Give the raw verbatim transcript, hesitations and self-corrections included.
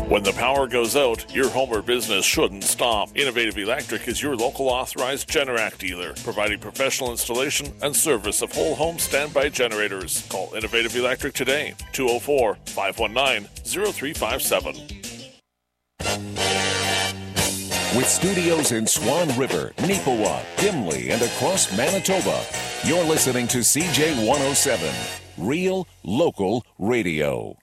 When the power goes out, your home or business shouldn't stop. Innovative Electric is your local authorized Generac dealer, providing professional installation and service of whole home standby generators. Call Innovative Electric today, two oh four, five one nine, oh three five seven. With studios in Swan River, Neepawa, Dimley, and across Manitoba, you're listening to C J one oh seven, Real Local Radio.